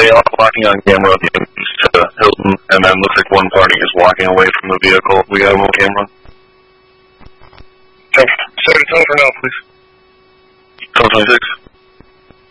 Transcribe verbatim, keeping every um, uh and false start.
they are walking on camera to Hilton, and then looks like one party is walking away from the vehicle. We got them on camera. Say the tone for now, please. twelve twenty-six.